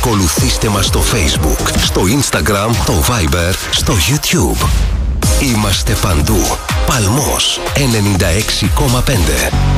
Ακολουθήστε μας στο Facebook, στο Instagram, το Viber, στο YouTube. Είμαστε παντού. Παλμός 96,5.